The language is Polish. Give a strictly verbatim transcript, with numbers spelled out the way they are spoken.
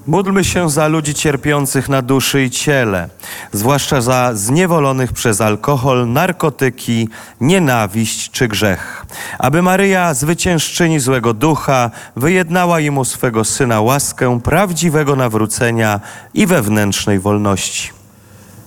Módlmy się za ludzi cierpiących na duszy i ciele, zwłaszcza za zniewolonych przez alkohol, narkotyki, nienawiść czy grzech. Aby Maryja, zwyciężczyni złego ducha, wyjednała im u swego Syna łaskę prawdziwego nawrócenia i wewnętrznej wolności.